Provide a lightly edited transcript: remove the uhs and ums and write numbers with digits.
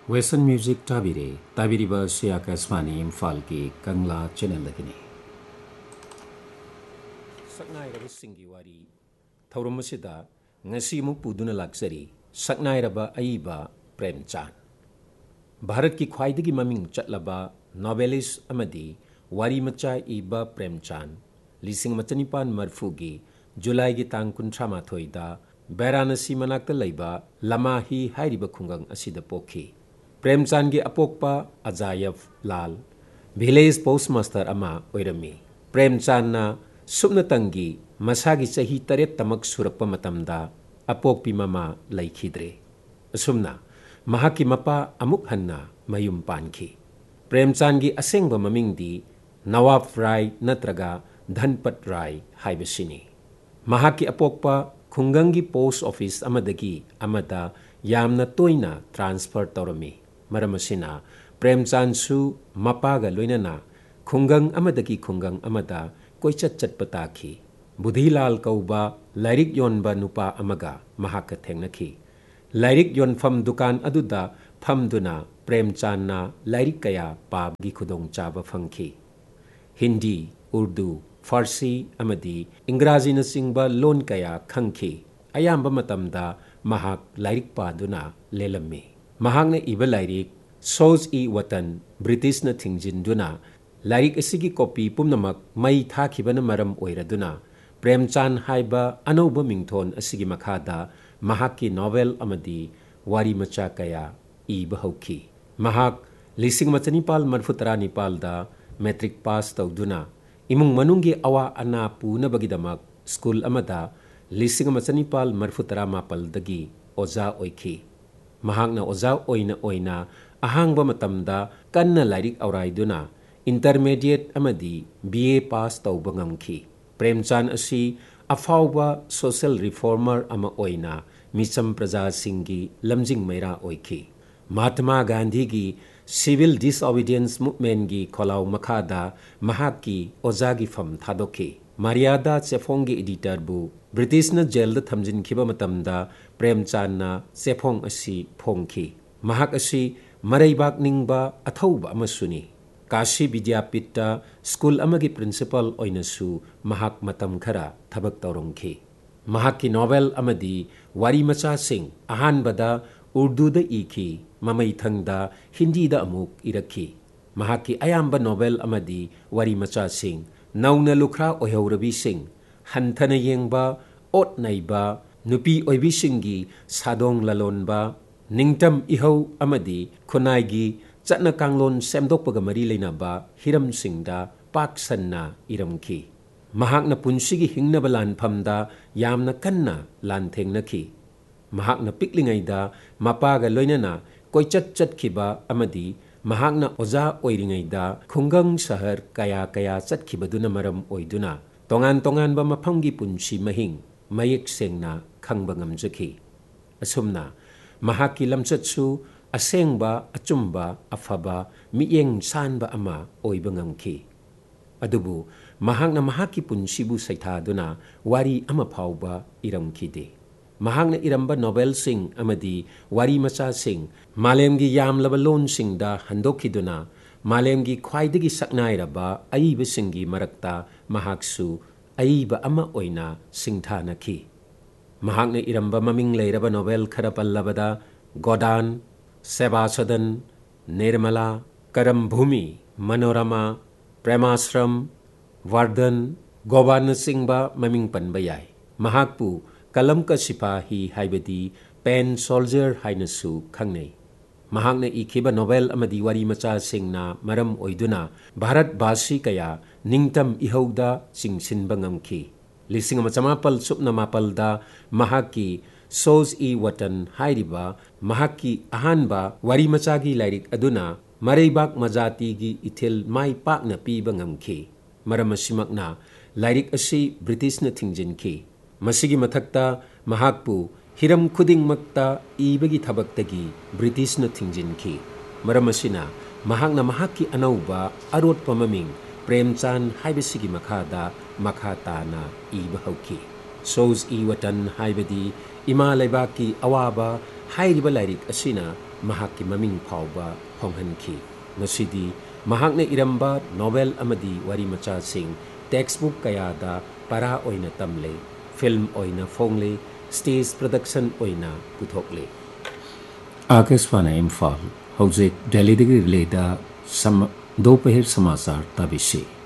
ꯋꯦꯁꯟ music ꯇꯥꯕꯤꯔꯦ ꯇꯥꯕꯤꯔꯤꯕ ꯑꯁꯤ ꯑꯀꯥꯁꯕꯥꯅꯤ ꯏꯝꯐꯥꯜꯒꯤ ꯀꯪꯂꯥ ꯆꯦꯅꯦꯜꯗꯒꯤꯅꯤ ꯁꯛꯅꯥꯏꯔꯕꯁꯤꯡꯒꯤ ꯋꯥꯔꯤ ꯊꯧꯔꯝ ꯑꯁꯤꯗ ꯉꯁꯤ ꯑꯃꯨꯛ ꯄꯨꯗꯨꯅ ꯂꯥꯛꯆꯔꯤ ꯁꯛꯅꯥꯏꯔꯕ ꯑꯏꯕ ꯄ꯭ꯔꯦꯝꯆꯥꯟ ꯚꯥꯔꯠꯀꯤ ꯈ꯭ꯋꯥꯏꯗꯒꯤ ꯃꯃꯤꯡ ꯆꯠꯂꯕ ꯅꯣꯚꯦꯂꯤꯁ ꯑꯃꯗꯤ ꯋꯥꯔꯤ ꯃꯆꯥ ꯏꯕ ꯄ꯭ꯔꯦꯝꯆꯥꯟ 1940ꯒꯤ ꯖꯨꯂꯥꯏꯒꯤ ꯇꯥꯡ 38ꯗ ꯕꯦꯔꯥꯅꯁꯤ ꯃꯅꯥꯛꯇ ꯂꯩꯕ ꯂꯃꯥꯍꯤ ꯍꯥꯏꯔꯤꯕ ꯈꯨꯡꯒꯪ ꯑꯁꯤꯗ ꯄꯣꯛꯈꯤ ꯄ꯭ꯔꯦꯝꯆꯥꯟꯒꯤ ꯑꯄꯣꯛꯄ ꯑꯖꯥꯌꯕ ꯂꯥꯜ ꯚꯤꯂꯦꯖ ꯄꯣꯁ ꯃꯥꯁꯇꯔ ꯑꯃ ꯑꯣꯏꯔꯝꯃꯤ ꯄ꯭ꯔꯦꯝꯆꯥꯟꯅ ꯁꯨꯞꯅꯇꯪꯒꯤ ꯃꯁꯥꯒꯤ ꯆꯍꯤ 8ꯇꯃꯛ ꯁꯨꯔꯛꯄ ꯃꯇꯝꯗ ꯑꯄꯣꯛꯄꯤ ꯃꯃꯥ ꯂꯩꯈꯤꯗ꯭ꯔꯦ ꯑꯁꯨꯝꯅ ꯃꯍꯥꯛꯀꯤ ꯃꯄꯥ ꯑꯃꯨꯛ ꯍꯟꯅ ꯃꯌꯨꯝ ꯄꯥꯟꯈꯤ ꯄ꯭ꯔꯦꯝꯆꯥꯟꯒꯤ ꯑꯁꯦꯡꯕ ꯃꯃꯤꯡꯗꯤ ꯅꯋꯥꯕ ꯔꯥꯏ ꯅꯠꯇ꯭ꯔꯒ ꯙꯟꯄꯠ ꯔꯥꯏ ꯍꯥꯏꯕꯁꯤꯅꯤ ꯃꯍꯥꯛꯀꯤ ꯑꯄꯣꯛꯄ ꯈꯨꯡꯒꯪꯒꯤ ꯄꯣꯁꯠ ꯑꯣꯐꯤꯁ ꯑꯃꯗꯒꯤ ꯑꯃꯗ ꯌꯥꯝꯅ ꯇꯣꯏꯅ ꯇ꯭ꯔꯥꯟꯁꯐꯔ ꯇꯧꯔꯝꯃꯤ ꯃꯔꯝ ꯑꯁꯤꯅ ꯄ꯭ꯔꯦꯝꯆꯥꯟꯁꯨ ꯃꯄꯥꯒ ꯂꯣꯏꯅꯅ ꯈꯨꯡꯒꯪ ꯑꯃꯗꯒꯤ ꯈꯨꯡꯒꯪ ꯑꯃꯗ ꯀꯣꯏꯆꯠ ꯆꯠꯄ ꯇꯥꯈꯤ ꯕꯨꯙꯤꯂꯥꯜ ꯀꯧꯕ ꯂꯥꯏꯔꯤꯛ ꯌꯣꯟꯕ ꯅꯨꯄꯥ ꯑꯃꯒ ꯃꯍꯥꯛꯀ ꯊꯦꯡꯅꯈꯤ ꯂꯥꯏꯔꯤꯛ ꯌꯣꯟꯐꯝ ꯗꯨꯀꯥꯟ ꯑꯗꯨꯗ ꯐꯝꯗꯨꯅ ꯄ꯭ꯔꯦꯝꯆꯥꯟꯅ ꯂꯥꯏꯔꯤꯛ ꯀꯌꯥ ꯄꯥꯕꯒꯤ ꯈꯨꯗꯣꯡꯆꯥꯕ ꯐꯪꯈꯤ ꯍꯤꯟꯗꯤ ꯎꯔꯗꯨ ꯐꯥꯔꯁꯤ ꯑꯃꯗꯤ ꯏꯪꯒ꯭ꯔꯥꯖꯤꯅꯆꯤꯡꯕ ꯂꯣꯟ ꯀꯌꯥ ꯈꯪꯈꯤ ꯑꯌꯥꯝꯕ ꯃꯇꯝꯗ ꯃꯍꯥꯛ ꯂꯥꯏꯔꯤꯛ ꯄꯥꯗꯨꯅ ꯂꯦꯜꯂꯝꯃꯤ ꯃꯍꯥꯛꯅ ꯏꯕ ꯂꯥꯏꯔꯤꯛ ꯁꯣꯜꯖ-ꯏ-ꯋꯇꯟ ꯕ꯭ꯔꯤꯇꯤꯁꯅ ꯊꯤꯡꯖꯤꯟꯗꯨꯅ ꯂꯥꯏꯔꯤꯛ ꯑꯁꯤꯒꯤ ꯀꯣꯄꯤ ꯄꯨꯝꯅꯃꯛ ꯃꯩ ꯊꯥꯈꯤꯕꯅ ꯃꯔꯝ ꯑꯣꯏꯔꯗꯨꯅ ꯄ꯭ꯔꯦꯝꯆꯥꯟ ꯍꯥꯏꯕ ꯑꯅꯧꯕ ꯃꯤꯡꯊꯣꯟ ꯑꯁꯤꯒꯤ ꯃꯈꯥꯗ ꯃꯍꯥꯛꯀꯤ ꯅꯣꯚꯦꯜ ꯑꯃꯗꯤ ꯋꯥꯔꯤ ꯃꯆꯥ ꯀꯌꯥ ꯏꯕ ꯍꯧꯈꯤ ꯃꯍꯥꯛ 1939ꯗ ꯃꯦꯇ꯭ꯔꯤꯛ ꯄꯥꯁ ꯇꯧꯗꯨꯅ ꯏꯃꯨꯡ ꯃꯅꯨꯡꯒꯤ ꯑꯋꯥ ꯑꯅꯥ ꯄꯨꯅꯕꯒꯤꯗꯃꯛ ꯁ꯭ꯀꯨꯜ ꯑꯃꯗ 1938ꯗꯒꯤ ꯑꯣꯖꯥ ꯑꯣꯏꯈꯤ ꯃꯍꯥꯛꯅ ꯑꯣꯖꯥ ꯑꯣꯏꯅ ꯑꯍꯥꯡꯕ ꯃꯇꯝꯗ ꯀꯟꯅ ꯂꯥꯏꯔꯤꯛ ꯑꯧꯔꯥꯏꯗꯨꯅ ꯏꯟꯇꯔꯃꯦꯗꯤꯌꯦꯠ ꯑꯃꯗꯤ BA ꯄꯥꯁ ꯇꯧꯕ ꯉꯝꯈꯤ ꯄ꯭ꯔꯦꯝꯆꯥꯟ ꯑꯁꯤ ꯑꯐꯥꯎꯕ ꯁꯣꯁꯤꯌꯦꯜ ꯔꯤꯐꯣꯔꯃꯔ ꯑꯃ ꯑꯣꯏꯅ ꯃꯤꯆꯝ ꯄ꯭ꯔꯖꯥꯁꯤꯡꯒꯤ ꯂꯝꯖꯤꯡ ꯃꯩꯔꯥ ꯑꯣꯏꯈꯤ ꯃꯍꯥꯠꯃꯥ ꯒꯥꯟꯙꯤꯒꯤ ꯁꯤꯚꯤꯜ ꯗꯤꯁꯑꯣꯕꯤꯗꯤꯌꯦꯟꯁ ꯃꯨꯚꯃꯦꯟꯠꯒꯤ ꯈꯣꯜꯂꯥꯎ ꯃꯈꯥꯗ ꯃꯍꯥꯛꯀꯤ ꯑꯣꯖꯥꯒꯤ ꯐꯝ ꯊꯥꯗꯣꯛꯈꯤ ꯃꯥꯔꯤꯌꯥꯗꯥ ꯆꯦꯐꯣꯡꯒꯤ ꯏꯗꯤꯇꯔꯕꯨ ꯕ꯭ꯔꯤꯇꯤꯁꯅ ꯖꯦꯜꯗ ꯊꯝꯖꯤꯟꯈꯤꯕ ꯃꯇꯝꯗ ꯄ꯭ꯔꯦꯝꯆꯥꯟꯅ ꯆꯦꯐꯣꯡ ꯑꯁꯤ ꯐꯣꯡꯈꯤ ꯃꯍꯥꯛ ꯑꯁꯤ ꯃꯔꯩꯕꯥꯛ ꯅꯤꯡꯕ ꯑꯊꯧꯕ ꯑꯃꯁꯨꯅꯤ ꯀꯥꯁꯤ ꯕꯤꯗ꯭ꯌꯥꯄꯤꯊꯇ ꯁ꯭ꯀꯨꯜ ꯑꯃꯒꯤ ꯄ꯭ꯔꯤꯟꯁꯤꯄꯥꯜ ꯑꯣꯏꯅꯁꯨ ꯃꯍꯥꯛ ꯃꯇꯝ ꯈꯔ ꯊꯕꯛ ꯇꯧꯔꯝꯈꯤ ꯃꯍꯥꯛꯀꯤ ꯅꯣꯚꯦꯜ ꯑꯃꯗꯤ ꯋꯥꯔꯤ ꯃꯆꯥꯁꯤꯡ ꯑꯍꯥꯟꯕꯗ ꯎꯔꯗꯨꯗ ꯏꯈꯤ ꯃꯃꯩꯊꯪꯗ ꯍꯤꯟꯗꯤꯗ ꯑꯃꯨꯛ ꯏꯔꯛꯈꯤ ꯃꯍꯥꯛꯀꯤ ꯑꯌꯥꯝꯕ ꯅꯣꯚꯦꯜ ꯑꯃꯗꯤ ꯋꯥꯔꯤ ꯃꯆꯥꯁꯤꯡ ꯅꯧꯅ ꯂꯨꯈ꯭ꯔꯥ ꯑꯣꯏꯍꯧꯔꯕꯤꯁꯤꯡ ꯍꯟꯊꯅ ꯌꯦꯡꯕ ꯑꯣꯠ ꯅꯩꯕ ꯅꯨꯄꯤ ꯑꯣꯏꯕꯤꯁꯤꯡꯒꯤ ꯁꯥꯗꯣꯡ ꯂꯂꯣꯟꯕ ꯅꯤꯡꯇꯝ ꯏꯍꯧ ꯑꯃꯗꯤ ꯈꯨꯟꯅꯥꯏꯒꯤ ꯆꯠꯅ ꯀꯥꯡꯂꯣꯟ ꯁꯦꯝꯗꯣꯛꯄꯒ ꯃꯔꯤ ꯂꯩꯅꯕ ꯍꯤꯔꯝꯁꯤꯡꯗ ꯄꯥꯛ ꯁꯟꯅ ꯏꯔꯝꯈꯤ ꯃꯍꯥꯛꯅ ꯄꯨꯟꯁꯤꯒꯤ ꯍꯤꯡꯅꯕ ꯂꯥꯟꯐꯝꯗ ꯌꯥꯝꯅ ꯀꯟꯅ ꯂꯥꯟꯊꯦꯡꯅꯈꯤ ꯃꯍꯥꯛꯅ ꯄꯤꯛꯂꯤꯉꯩꯗ ꯃꯄꯥꯒ ꯂꯣꯏꯅꯅ ꯀꯣꯏꯆꯠ ꯆꯠꯈꯤꯕ ꯑꯃꯗꯤ ꯃꯍꯥꯛꯅ ꯑꯣꯖꯥ ꯑꯣꯏꯔꯤꯉꯩꯗ ꯈꯨꯡꯒꯪ ꯁꯍꯔ ꯀꯌꯥ ꯆꯠꯈꯤꯕꯗꯨꯅ ꯃꯔꯝ ꯑꯣꯏꯗꯨꯅ ꯇꯣꯉꯥꯟ ꯇꯣꯉꯥꯟꯕ ꯃꯐꯝꯒꯤ ꯄꯨꯟꯁꯤ ꯃꯍꯤꯡ ꯃꯌꯦꯛ ꯁꯦꯡꯅ ꯈꯪꯕ ꯉꯝꯖꯈꯤ ꯑꯁꯨꯝꯅ ꯃꯍꯥꯛꯀꯤ ꯂꯝꯆꯠꯁꯨ ꯑꯁꯦꯡꯕ ꯑꯆꯨꯝꯕ ꯑꯐꯕ ꯃꯤꯠꯌꯦꯡ ꯁꯥꯟꯕ ꯑꯃ ꯑꯣꯏꯕ ꯉꯝꯈꯤ ꯑꯗꯨꯕꯨ ꯃꯍꯥꯛꯅ ꯃꯍꯥꯛꯀꯤ ꯄꯨꯟꯁꯤꯕꯨ ꯁꯩꯊꯥꯗꯨꯅ ꯋꯥꯔꯤ ꯑꯃ ꯐꯥꯎꯕ ꯏꯔꯝꯈꯤꯗꯦ ꯃꯍꯥꯛꯅ ꯏꯔꯝꯕ ꯅꯣꯚꯦꯜꯁꯤꯡ ꯑꯃꯗꯤ ꯋꯥꯔꯤ ꯃꯆꯥꯁꯤꯡ ꯃꯥꯂꯦꯝꯒꯤ ꯌꯥꯝꯂꯕ ꯂꯣꯟꯁꯤꯡꯗ ꯍꯟꯗꯣꯛꯈꯤꯗꯨꯅ ꯃꯥꯂꯦꯝꯒꯤ ꯈ꯭ꯋꯥꯏꯗꯒꯤ ꯁꯛꯅꯥꯏꯔꯕ ꯑꯏꯕꯁꯤꯡꯒꯤ ꯃꯔꯛꯇ ꯃꯍꯥꯛꯁꯨ ꯑꯏꯕ ꯑꯃ ꯑꯣꯏꯅ ꯁꯤꯡꯊꯥꯅꯈꯤ ꯃꯍꯥꯛꯅ ꯏꯔꯝꯕ ꯃꯃꯤꯡ ꯂꯩꯔꯕ ꯅꯣꯚꯦꯜ ꯈꯔ ꯄꯜꯂꯕꯗ ꯒꯣꯗꯥꯟ ꯁꯦꯕꯥ ꯁꯗꯟ ꯅꯤꯔꯃꯂꯥ ꯀꯔꯝꯚꯨꯃꯤ ꯃꯅꯣꯔꯃꯥ ꯄ꯭ꯔꯦꯃꯥꯁ꯭ꯔꯝ ꯋꯥꯔꯗꯟ ꯒꯣꯕꯥꯅꯆꯤꯡꯕ ꯃꯃꯤꯡ ꯄꯟꯕ ꯌꯥꯏ ꯃꯍꯥꯛꯄꯨ ꯀꯂꯝꯀ ꯁꯤꯄꯥꯍꯤ ꯍꯥꯏꯕꯗꯤ ꯄꯦꯟ ꯁꯣꯜꯖꯔ ꯍꯥꯏꯅꯁꯨ ꯈꯪꯅꯩ ꯃꯍꯥꯛꯅ ꯏꯈꯤꯕ ꯅꯣꯚꯦꯜ ꯑꯃꯗꯤ ꯋꯥꯔꯤ ꯃꯆꯥꯁꯤꯡꯅ ꯃꯔꯝ ꯑꯣꯏꯗꯨꯅ ꯚꯥꯔꯠꯕꯥꯁꯤ ꯀꯌꯥ ꯅꯤꯡꯇꯝ ꯏꯍꯧꯗ ꯆꯤꯡꯁꯤꯟꯕ ꯉꯝꯈꯤ 1948ꯗ ꯃꯍꯥꯛꯀꯤ ꯁꯣꯜꯖ-ꯏ-ꯋꯇꯟ ꯍꯥꯏꯔꯤꯕ ꯃꯍꯥꯛꯀꯤ ꯑꯍꯥꯟꯕ ꯋꯥꯔꯤ ꯃꯆꯥꯒꯤ ꯂꯥꯏꯔꯤꯛ ꯑꯗꯨꯅ ꯃꯔꯩꯕꯥꯛ ꯃꯖꯥꯇꯤꯒꯤ ꯏꯊꯤꯜ ꯃꯥꯏ ꯄꯥꯛꯅ ꯄꯤꯕ ꯉꯝꯈꯤ ꯃꯔꯝ ꯑꯁꯤꯃꯛꯅ ꯂꯥꯏꯔꯤꯛ ꯑꯁꯤ ꯕ꯭ꯔꯤꯇꯤꯁꯅ ꯊꯤꯡꯖꯤꯟꯈꯤ ꯃꯁꯤꯒꯤ ꯃꯊꯛꯇ ꯃꯍꯥꯛꯄꯨ ꯍꯤꯔꯝ ꯈꯨꯗꯤꯡꯃꯛꯇ ꯏꯕꯒꯤ ꯊꯕꯛꯇꯒꯤ ꯕ꯭ꯔꯤꯇꯤꯁꯅ ꯊꯤꯡꯖꯤꯟꯈꯤ ꯃꯔꯝ ꯑꯁꯤꯅ ꯃꯍꯥꯛꯅ ꯃꯍꯥꯛꯀꯤ ꯑꯅꯧꯕ ꯑꯔꯣꯠꯄ ꯃꯃꯤꯡ ꯄ꯭ꯔꯦꯝꯆꯥꯟ ꯍꯥꯏꯕꯁꯤꯒꯤ ꯃꯈꯥꯗ ꯃꯈꯥ ꯇꯥꯅ ꯏꯕ ꯍꯧꯈꯤ ꯁꯣꯜꯖ-ꯏ-ꯋꯇꯟ ꯍꯥꯏꯕꯗꯤ ꯏꯃꯥ ꯂꯩꯕꯥꯛꯀꯤ ꯑꯋꯥꯕ हाइरिबा लाइरिक असिना महाक्की ममिंग फाउबा होंगहनखी मसिदी महाकने इरंबा नोवेल अमदी वारी मचा सिंह टेक्स्ट बुक कयादा पारा ओइना तमले film ओइना फोंगले stage production ओइना पुथोकले Akashvani Imphal हौजिक Delhi रिलेदा दोपहर समाचार ताबिसी।